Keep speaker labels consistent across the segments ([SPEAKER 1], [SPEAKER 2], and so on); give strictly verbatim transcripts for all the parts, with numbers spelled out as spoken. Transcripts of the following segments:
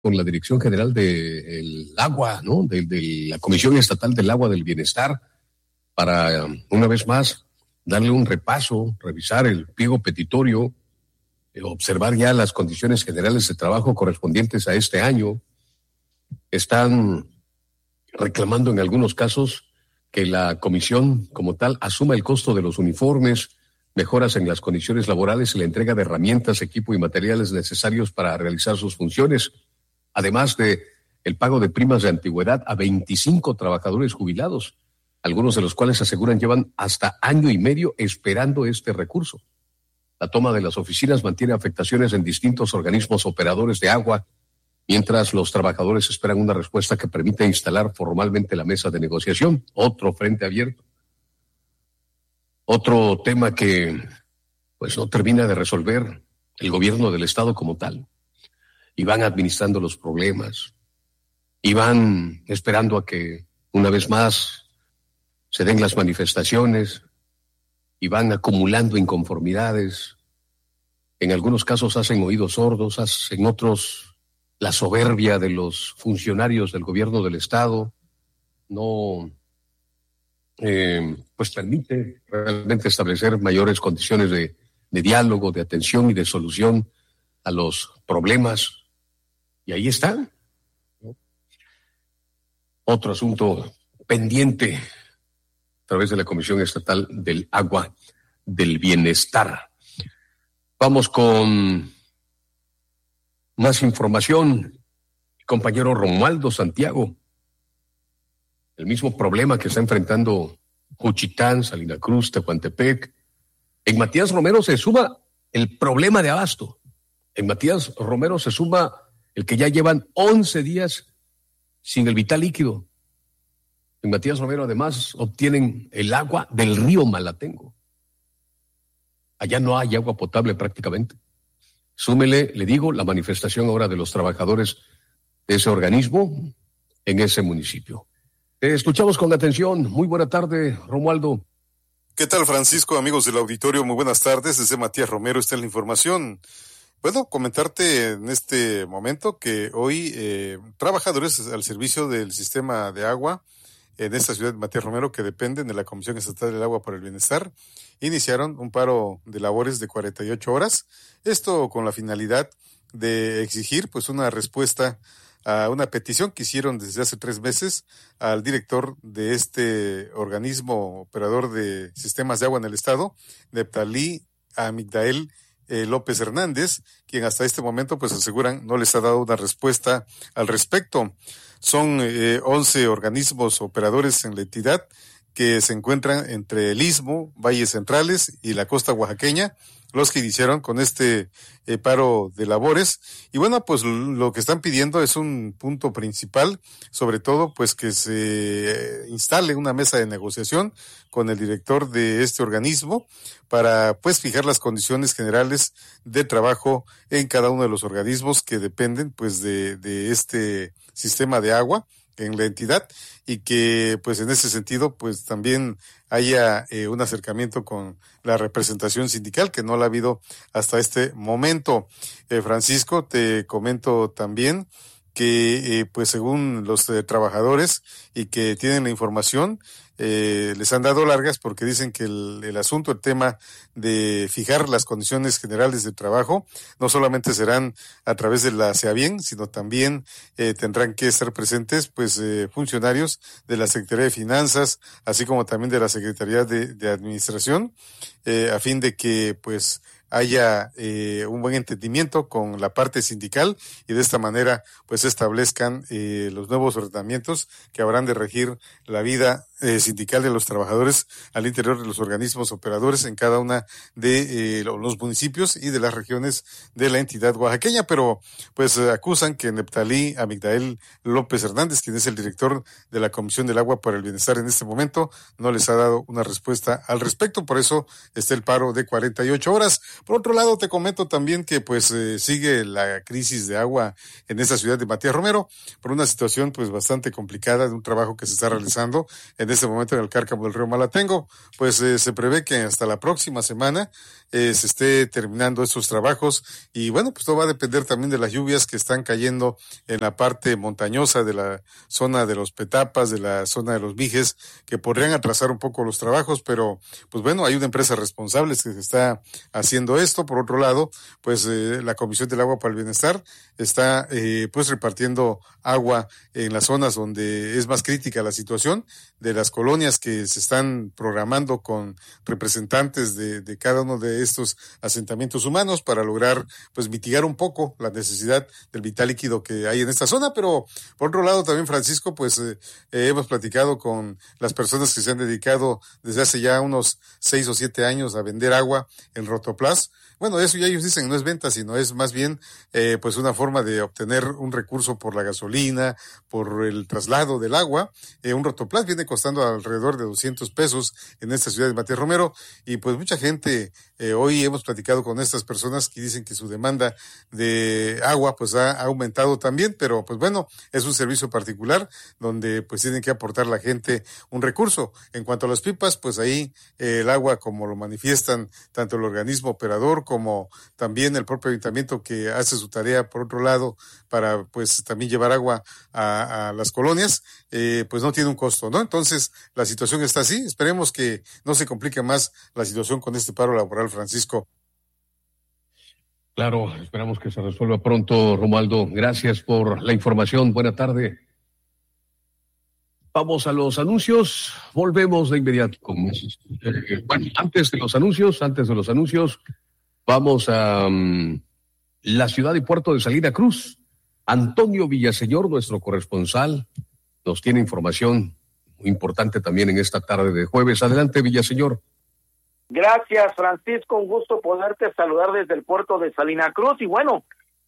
[SPEAKER 1] con la Dirección General del Agua, ¿no? De, de la Comisión Estatal del Agua del Bienestar, para una vez más darle un repaso, revisar el pliego petitorio, eh, observar ya las condiciones generales de trabajo correspondientes a este año. Están reclamando en algunos casos que la comisión como tal asuma el costo de los uniformes, mejoras en las condiciones laborales y la entrega de herramientas, equipo y materiales necesarios para realizar sus funciones, además de el pago de primas de antigüedad a veinticinco trabajadores jubilados, algunos de los cuales aseguran llevan hasta año y medio esperando este recurso. La toma de las oficinas mantiene afectaciones en distintos organismos operadores de agua, mientras los trabajadores esperan una respuesta que permita instalar formalmente la mesa de negociación. Otro frente abierto. Otro tema que pues no termina de resolver el gobierno del Estado como tal. Y van administrando los problemas. Y van esperando a que una vez más se den las manifestaciones. Y van acumulando inconformidades. En algunos casos hacen oídos sordos, en otros la soberbia de los funcionarios del gobierno del Estado no eh, pues permite realmente establecer mayores condiciones de, de diálogo, de atención y de solución a los problemas. Y ahí está, ¿no? Otro asunto pendiente a través de la Comisión Estatal del Agua del Bienestar. Vamos con más información. Compañero Romualdo Santiago, el mismo problema que está enfrentando Juchitán, Salina Cruz, Tehuantepec. En Matías Romero se suma el problema de abasto. En Matías Romero se suma el que ya llevan once días sin el vital líquido. En Matías Romero además obtienen el agua del río Malatengo. Allá no hay agua potable prácticamente. Súmele, le digo, la manifestación ahora de los trabajadores de ese organismo en ese municipio. Eh, escuchamos con atención. Muy buena tarde, Romualdo.
[SPEAKER 2] ¿Qué tal, Francisco? Amigos del auditorio, muy buenas tardes. Desde Matías Romero está la información. Puedo comentarte en este momento que hoy eh, trabajadores al servicio del sistema de agua en esta ciudad de Matías Romero, que dependen de la Comisión Estatal del Agua para el Bienestar, iniciaron un paro de labores de cuarenta y ocho horas, esto con la finalidad de exigir pues una respuesta a una petición que hicieron desde hace tres meses al director de este organismo operador de sistemas de agua en el estado, Neptalí Amigdael eh, López Hernández, quien hasta este momento pues aseguran no les ha dado una respuesta al respecto. Son eh, once organismos operadores en la entidad que se encuentran entre el Istmo, Valles Centrales y la costa oaxaqueña, los que iniciaron con este eh, paro de labores. Y bueno, pues lo que están pidiendo es un punto principal, sobre todo pues que se instale una mesa de negociación con el director de este organismo para pues fijar las condiciones generales de trabajo en cada uno de los organismos que dependen pues de, de este sistema de agua en la entidad, y que pues en ese sentido pues también haya eh, un acercamiento con la representación sindical, que no la ha habido hasta este momento. Eh, Francisco, te comento también que eh, pues según los eh, trabajadores y que tienen la información, eh, les han dado largas porque dicen que el, el asunto, el tema de fijar las condiciones generales de trabajo, no solamente serán a través de la SEABIEN, sino también eh, tendrán que estar presentes pues eh, funcionarios de la Secretaría de Finanzas, así como también de la Secretaría de, de Administración, eh, a fin de que pues haya eh, un buen entendimiento con la parte sindical y de esta manera pues establezcan eh, los nuevos ordenamientos que habrán de regir la vida eh, sindical de los trabajadores al interior de los organismos operadores en cada una de eh, los municipios y de las regiones de la entidad oaxaqueña. Pero pues acusan que Neptalí Amigdael López Hernández, quien es el director de la Comisión del Agua para el Bienestar en este momento, no les ha dado una respuesta al respecto. Por eso está el paro de cuarenta y ocho horas. Por otro lado, te comento también que pues eh, sigue la crisis de agua en esta ciudad de Matías Romero por una situación pues bastante complicada de un trabajo que se está realizando en este momento en el cárcamo del río Malatengo. Pues eh, se prevé que hasta la próxima semana eh, se esté terminando estos trabajos y bueno, pues todo va a depender también de las lluvias que están cayendo en la parte montañosa de la zona de los Petapas, de la zona de los Mijes, que podrían atrasar un poco los trabajos, pero pues bueno, hay una empresa responsable que se está haciendo esto. Por otro lado, pues eh, la Comisión del Agua para el Bienestar está eh, pues repartiendo agua en las zonas donde es más crítica la situación, de las colonias que se están programando con representantes de, de cada uno de estos asentamientos humanos para lograr pues mitigar un poco la necesidad del vital líquido que hay en esta zona. Pero por otro lado también, Francisco, pues eh, eh, hemos platicado con las personas que se han dedicado desde hace ya unos seis o siete años a vender agua en Rotoplas. Bueno, eso ya ellos dicen no es venta, sino es más bien eh, pues una forma de obtener un recurso por la gasolina, por el traslado del agua. Eh, un Rotoplas viene costando alrededor de doscientos pesos en esta ciudad de Matías Romero, y pues mucha gente, eh, hoy hemos platicado con estas personas que dicen que su demanda de agua pues ha, ha aumentado también, pero pues bueno, es un servicio particular donde pues tienen que aportar la gente un recurso. En cuanto a las pipas, pues ahí eh, el agua, como lo manifiestan tanto el organismo operador como también el propio ayuntamiento, que hace su tarea por otro lado para pues también llevar agua a, a las colonias, eh, pues no tiene un costo, ¿no? Entonces la situación está así. Esperemos que no se complique más la situación con este paro laboral, Francisco.
[SPEAKER 1] Claro, esperamos que se resuelva pronto, Romualdo. Gracias por la información. Buena tarde. Vamos a los anuncios. Volvemos de inmediato. Eh, bueno, antes de los anuncios, antes de los anuncios, vamos a um, la ciudad y puerto de Salina Cruz. Antonio Villaseñor, nuestro corresponsal, nos tiene información muy importante también en esta tarde de jueves. Adelante, Villaseñor.
[SPEAKER 3] Gracias, Francisco. Un gusto poderte saludar desde el puerto de Salina Cruz. Y bueno,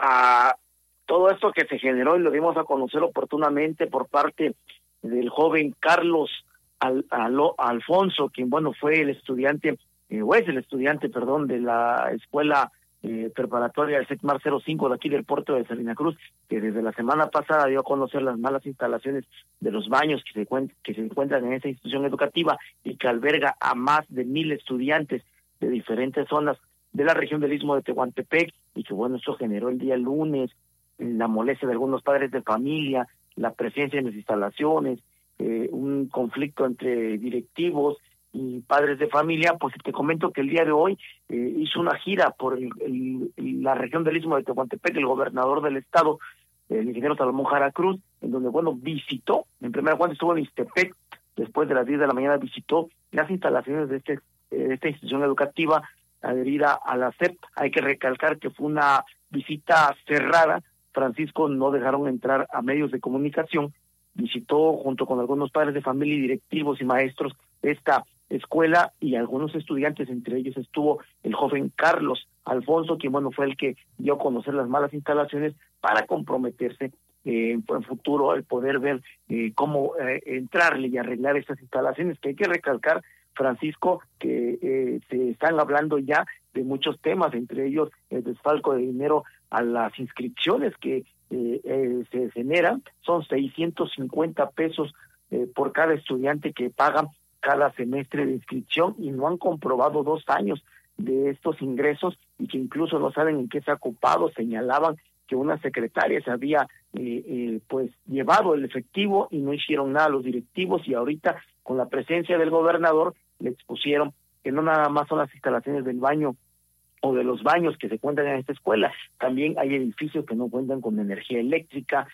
[SPEAKER 3] a todo esto que se generó y lo dimos a conocer oportunamente por parte del joven Carlos Al, Al, Alfonso, quien bueno fue el estudiante, eh, o es el estudiante, perdón, de la escuela eh, preparatoria del SECMAR cero cinco de aquí del puerto de Salina Cruz, que desde la semana pasada dio a conocer las malas instalaciones de los baños que se, que se encuentran en esa institución educativa y que alberga a más de mil estudiantes de diferentes zonas de la región del Istmo de Tehuantepec, y que bueno, esto generó el día lunes la molestia de algunos padres de familia, la presencia en las instalaciones, eh, un conflicto entre directivos y padres de familia. Pues te comento que el día de hoy eh, hizo una gira por el, el, la región del Istmo de Tehuantepec el gobernador del estado, el ingeniero Salomón Jara Cruz, en donde bueno visitó, en primer lugar estuvo en Ixtepec, después de las diez de la mañana visitó las instalaciones de, este, de esta institución educativa adherida a la S E P. Hay que recalcar que fue una visita cerrada, Francisco, no dejaron entrar a medios de comunicación. Visitó junto con algunos padres de familia y directivos y maestros esta escuela y algunos estudiantes, entre ellos estuvo el joven Carlos Alfonso, quien bueno fue el que dio a conocer las malas instalaciones para comprometerse eh, en futuro al poder ver eh, cómo eh, entrarle y arreglar estas instalaciones, que hay que recalcar, Francisco, que eh, se están hablando ya de muchos temas, entre ellos el desfalco de dinero a las inscripciones que eh, eh, se generan. Son seiscientos cincuenta pesos eh, por cada estudiante que pagan cada semestre de inscripción, y no han comprobado dos años de estos ingresos, y que incluso no saben en qué se ha ocupado. Señalaban que una secretaria se había eh, eh, pues llevado el efectivo y no hicieron nada los directivos, y ahorita con la presencia del gobernador le expusieron que no nada más son las instalaciones del baño o de los baños que se encuentran en esta escuela, también hay edificios que no cuentan con energía eléctrica,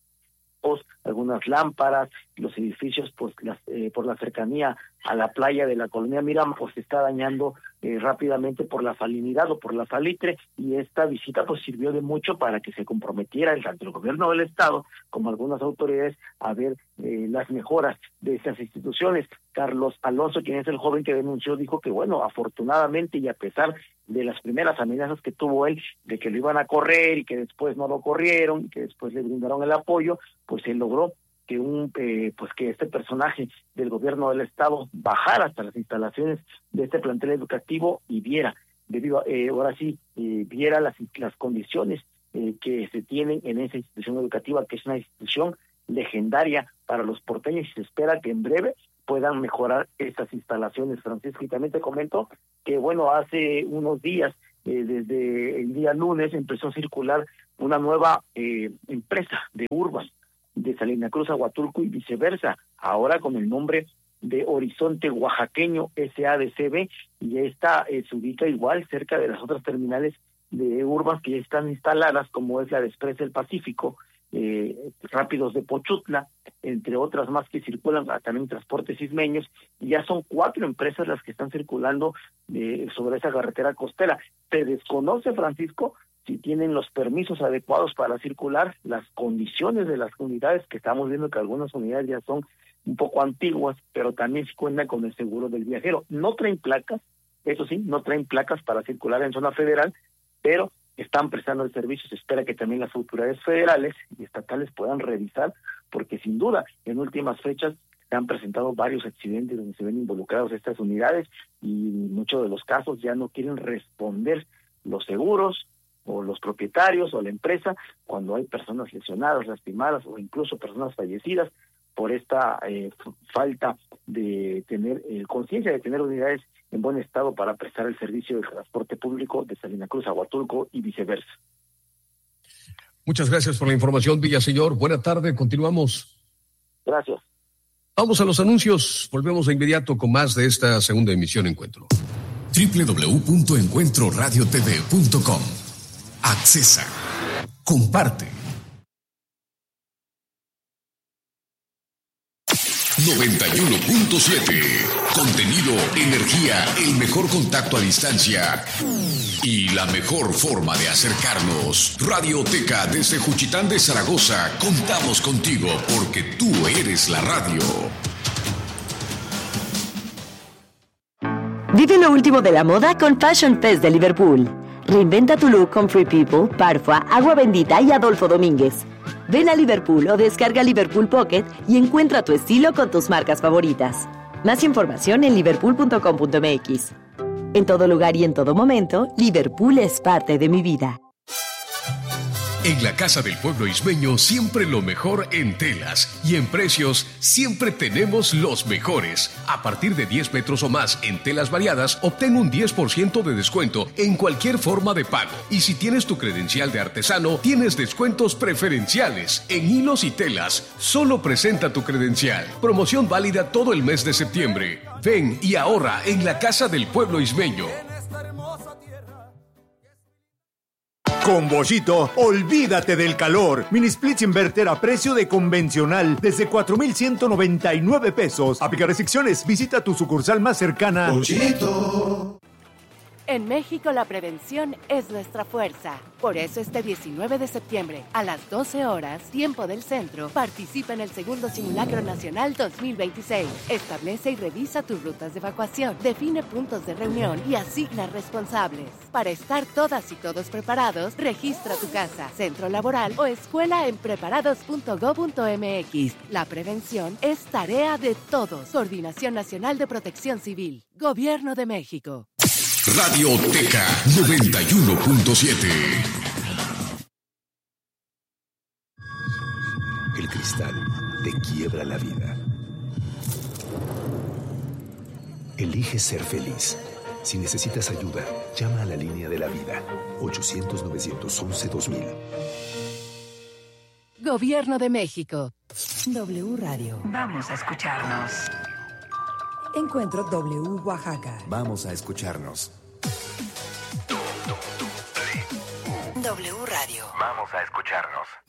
[SPEAKER 3] algunas lámparas, los edificios pues las, eh, por la cercanía a la playa de la colonia Miramar pues se está dañando eh, rápidamente por la salinidad o por la salitre, y esta visita pues sirvió de mucho para que se comprometiera tanto el gobierno del estado como algunas autoridades a ver eh, las mejoras de estas instituciones. Carlos Alonso, quien es el joven que denunció, dijo que bueno, afortunadamente y a pesar de las primeras amenazas que tuvo él de que lo iban a correr y que después no lo corrieron y que después le brindaron el apoyo, pues se logró que un eh, pues que este personaje del gobierno del estado bajara hasta las instalaciones de este plantel educativo y viera, debido a, eh, ahora sí, eh, viera las las condiciones eh, que se tienen en esa institución educativa, que es una institución legendaria para los porteños, y se espera que en breve puedan mejorar estas instalaciones, Francisco. Y también te comento que, bueno, hace unos días, eh, desde el día lunes, empezó a circular una nueva eh, empresa de Urbas, de Salina Cruz a Huatulco y viceversa, ahora con el nombre de Horizonte Oaxaqueño S A D C B, y esta eh, se ubica igual cerca de las otras terminales de Urbas que ya están instaladas, como es la de Express del Pacífico, eh, Rápidos de Pochutla, entre otras más que circulan, también transportes ismeños, y ya son cuatro empresas las que están circulando eh, sobre esa carretera costera. Se desconoce, Francisco, si tienen los permisos adecuados para circular, las condiciones de las unidades, que estamos viendo que algunas unidades ya son un poco antiguas, pero también se cuentan con el seguro del viajero. No traen placas, eso sí, no traen placas para circular en zona federal, pero están prestando el servicio. Se espera que también las autoridades federales y estatales puedan revisar, porque sin duda, en últimas fechas se han presentado varios accidentes donde se ven involucrados estas unidades, y en muchos de los casos ya no quieren responder los seguros o los propietarios o la empresa cuando hay personas lesionadas, lastimadas o incluso personas fallecidas por esta eh, falta de tener eh, conciencia de tener unidades en buen estado para prestar el servicio del transporte público de Salina Cruz a Huatulco y viceversa.
[SPEAKER 1] Muchas gracias por la información, Villaseñor. Buena tarde, continuamos.
[SPEAKER 3] Gracias.
[SPEAKER 1] Vamos a los anuncios. Volvemos de inmediato con más de esta segunda emisión Encuentro.
[SPEAKER 4] doble u doble u doble u punto encuentro radio t v punto com. Accesa. Comparte. noventa y uno punto siete. Contenido, energía, el mejor contacto a distancia y la mejor forma de acercarnos. Radioteca desde Juchitán de Zaragoza. Contamos contigo porque tú eres la radio.
[SPEAKER 5] Vive lo último de la moda con Fashion Fest de Liverpool. Reinventa tu look con Free People, Parfua, Agua Bendita y Adolfo Domínguez. Ven a Liverpool o descarga Liverpool Pocket y encuentra tu estilo con tus marcas favoritas. Más información en liverpool punto com punto m x. En todo lugar y en todo momento, Liverpool es parte de mi vida.
[SPEAKER 4] En la Casa del Pueblo Ismeño siempre lo mejor en telas, y en precios siempre tenemos los mejores. A partir de diez metros o más en telas variadas, obtén un diez por ciento de descuento en cualquier forma de pago. Y si tienes tu credencial de artesano, tienes descuentos preferenciales en hilos y telas. Solo presenta tu credencial. Promoción válida todo el mes de septiembre. Ven y ahorra en la Casa del Pueblo Ismeño.
[SPEAKER 6] Con Bollito, olvídate del calor. Mini splits inverter a precio de convencional desde cuatro mil ciento noventa y nueve pesos. Aplica restricciones. Visita tu sucursal más cercana.
[SPEAKER 7] Bollito. En México la prevención es nuestra fuerza. Por eso este diecinueve de septiembre, a las doce horas, tiempo del centro, participa en el segundo Simulacro Nacional dos mil veintiséis. Establece y revisa tus rutas de evacuación, define puntos de reunión y asigna responsables. Para estar todas y todos preparados, registra tu casa, centro laboral o escuela en preparados punto gob punto m x. La prevención es tarea de todos. Coordinación Nacional de Protección Civil. Gobierno de México.
[SPEAKER 4] Radioteca noventa y uno punto siete.
[SPEAKER 8] El cristal te quiebra la vida. Elige ser feliz. Si necesitas ayuda, llama a la línea de la vida. ochocientos, novecientos once, dos mil.
[SPEAKER 7] Gobierno de México.
[SPEAKER 9] W Radio. Vamos a escucharnos. Encuentro W Oaxaca.
[SPEAKER 8] Vamos a escucharnos.
[SPEAKER 9] W Radio.
[SPEAKER 10] Vamos a escucharnos.